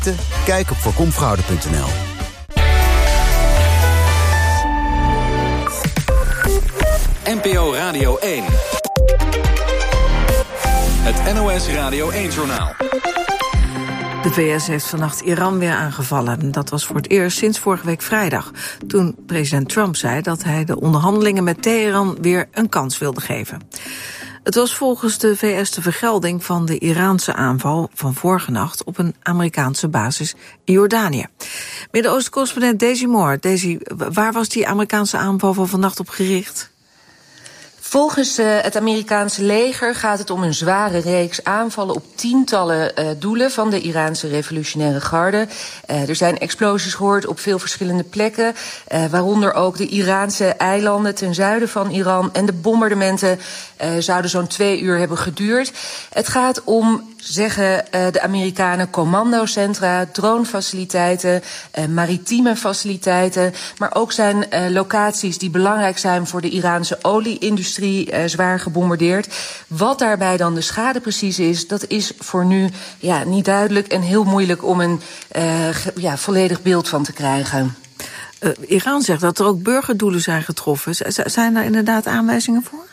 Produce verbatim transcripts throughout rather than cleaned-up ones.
Kijk op voorkomfraude punt n l. N P O Radio één. Het N O S Radio één-journaal. De V S heeft vannacht Iran weer aangevallen. Dat was voor het eerst sinds vorige week vrijdag, toen president Trump zei dat hij de onderhandelingen met Teheran weer een kans wilde geven. Het was volgens de V S de vergelding van de Iraanse aanval van vorige nacht op een Amerikaanse basis in Jordanië. Midden-Oosten-correspondent Daisy Moore. Daisy, waar was die Amerikaanse aanval van vannacht op gericht? Volgens uh, het Amerikaanse leger gaat het om een zware reeks aanvallen op tientallen uh, doelen van de Iraanse revolutionaire garde. Uh, er zijn explosies gehoord op veel verschillende plekken, uh, waaronder ook de Iraanse eilanden ten zuiden van Iran. En de bombardementen uh, zouden zo'n twee uur hebben geduurd. Het gaat om, zeggen uh, de Amerikanen, commandocentra, dronefaciliteiten, uh, maritieme faciliteiten, maar ook zijn uh, locaties die belangrijk zijn voor de Iraanse olie-industrie uh, zwaar gebombardeerd. Wat daarbij dan de schade precies is, dat is voor nu ja, niet duidelijk en heel moeilijk om een uh, ge, ja, volledig beeld van te krijgen. Uh, Iran zegt dat er ook burgerdoelen zijn getroffen. Z- zijn daar inderdaad aanwijzingen voor?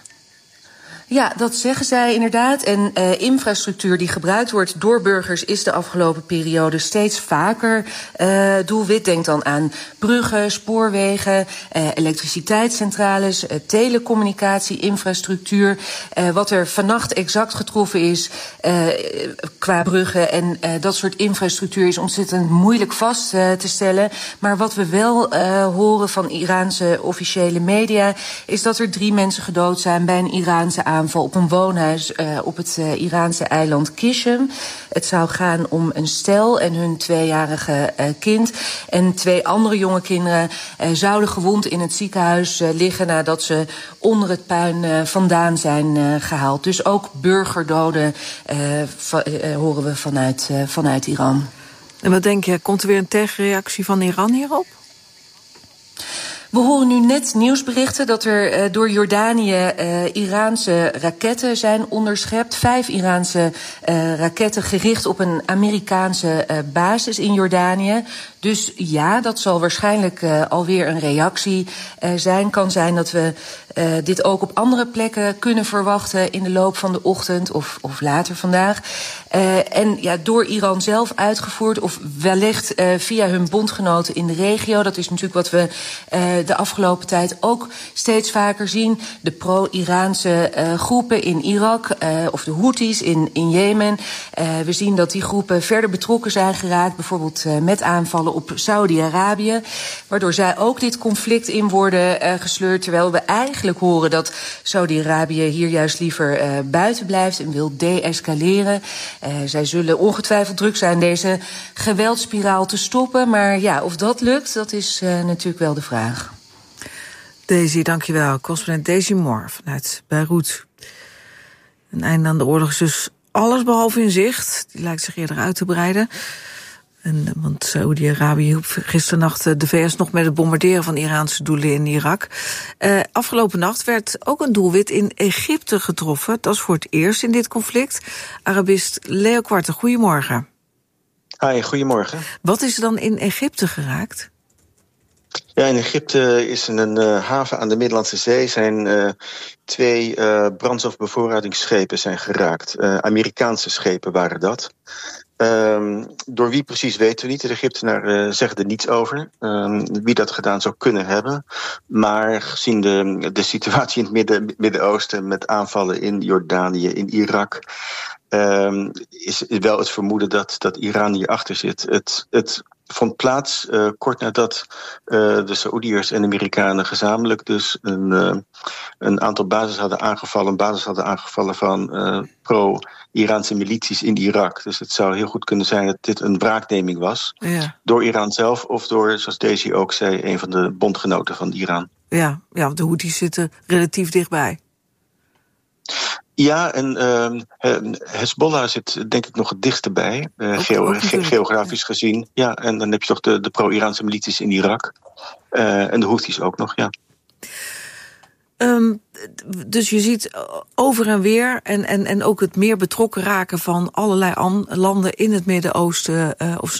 Ja, dat zeggen zij inderdaad. En uh, infrastructuur die gebruikt wordt door burgers is de afgelopen periode steeds vaker uh, doelwit. Denk dan aan bruggen, spoorwegen, uh, elektriciteitscentrales, uh, telecommunicatie, infrastructuur. Uh, wat er vannacht exact getroffen is uh, qua bruggen en uh, dat soort infrastructuur is ontzettend moeilijk vast uh, te stellen. Maar wat we wel uh, horen van Iraanse officiële media is dat er drie mensen gedood zijn bij een Iraanse aanval op een woonhuis uh, op het uh, Iraanse eiland Qishm. Het zou gaan om een stel en hun tweejarige uh, kind. En twee andere jonge kinderen uh, zouden gewond in het ziekenhuis uh, liggen nadat ze onder het puin uh, vandaan zijn uh, gehaald. Dus ook burgerdoden uh, va- uh, horen we vanuit, uh, vanuit Iran. En wat denk je, komt er weer een tegenreactie van Iran hierop? We horen nu net nieuwsberichten dat er uh, door Jordanië uh, Iraanse raketten zijn onderschept. Vijf Iraanse uh, raketten gericht op een Amerikaanse uh, basis in Jordanië. Dus ja, dat zal waarschijnlijk uh, alweer een reactie uh, zijn. Kan zijn dat we uh, dit ook op andere plekken kunnen verwachten in de loop van de ochtend of, of later vandaag. Uh, en ja, door Iran zelf uitgevoerd of wellicht uh, via hun bondgenoten in de regio. Dat is natuurlijk wat we uh, de afgelopen tijd ook steeds vaker zien. De pro-Iraanse uh, groepen in Irak uh, of de Houthis in, in Jemen. Uh, we zien dat die groepen verder betrokken zijn geraakt, bijvoorbeeld uh, met aanvallen op Saudi-Arabië, waardoor zij ook dit conflict in worden uh, gesleurd, terwijl we eigenlijk horen dat Saudi-Arabië hier juist liever uh, buiten blijft en wil de-escaleren. Uh, zij zullen ongetwijfeld druk zijn deze geweldspiraal te stoppen, maar ja, of dat lukt, dat is uh, natuurlijk wel de vraag. Daisy, dankjewel. Correspondent Daisy Moore vanuit Beirut. Een einde aan de oorlog is dus alles behalve in zicht. Die lijkt zich eerder uit te breiden. En, want Saudi-Arabië hielp gisternacht de V S nog met het bombarderen van Iraanse doelen in Irak. Uh, afgelopen nacht werd ook een doelwit in Egypte getroffen. Dat is voor het eerst in dit conflict. Arabist Leo Quarte, goedemorgen. Hi, goedemorgen. Wat is er dan in Egypte geraakt? Ja, in Egypte is in een uh, haven aan de Middellandse Zee zijn uh, twee uh, brandstofbevoorradingsschepen zijn geraakt. Uh, Amerikaanse schepen waren dat. Um, door wie precies weten we niet. De Egyptenaren uh, zeggen er niets over. Um, wie dat gedaan zou kunnen hebben. Maar gezien de, de situatie in het Midden, Midden-Oosten met aanvallen in Jordanië, in Irak, um, is wel het vermoeden dat, dat Iran hierachter zit. Het, het vond plaats uh, kort nadat uh, de Saoediërs en de Amerikanen gezamenlijk dus een, uh, een aantal bases hadden aangevallen, een basis hadden aangevallen van uh, pro-Iraanse milities in Irak. Dus het zou heel goed kunnen zijn dat dit een wraakneming was. Ja. Door Iran zelf of door, zoals Daisy ook zei, een van de bondgenoten van Iran. Ja, ja, want de Houthis zitten relatief dichtbij. Ja, en uh, Hezbollah zit denk ik nog het dichtst bij, uh, ook, geo- ook ge- geografisch ja. gezien. Ja, en dan heb je toch de, de pro-Iraanse milities in Irak. Uh, en de Houthis ook nog, ja. Um, dus je ziet over en weer en, en, en ook het meer betrokken raken van allerlei an- landen in het Midden-Oosten, uh, of